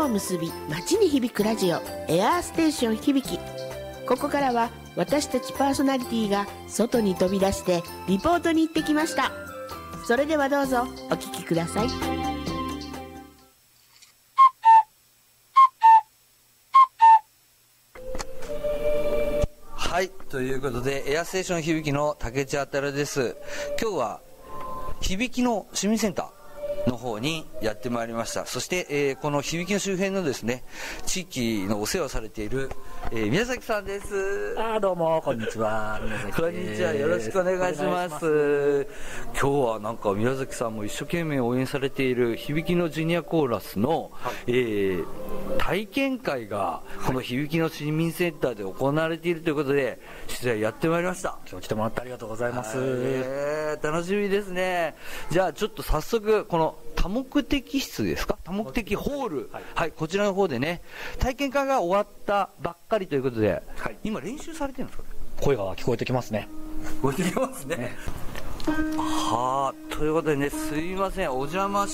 を結び街に響くラジオ、エアーステーション響き。ここからは私たちパーソナリティが外に飛び出してリポートに行ってきました。それではどうぞお聞きください。 はい、ということでエアステーション響きの竹内あたるです。今日は響きの市民センターの方にやってまいりました。そして、この響きの周辺のですね、地域のお世話をされている、宮崎さんです。 どうもこんにちは。宮崎です。 こんにちは、よろしくお願いします。今日はなんか宮崎さんも一生懸命応援されている響きのジュニアコーラスの、体験会がこの響きの市民センターで行われているということで取材やってまいりました。 今日来てもらってありがとうございます。 楽しみですね。じゃあちょっと早速この多目的室ですか、多目的ホール、はい、こちらの方でね、体験会が終わったばっかりということで、今練習されてるんですか？ 声が聞こえてきますね。 聞こえてきますね。はあ、ということでね、すいません、お邪魔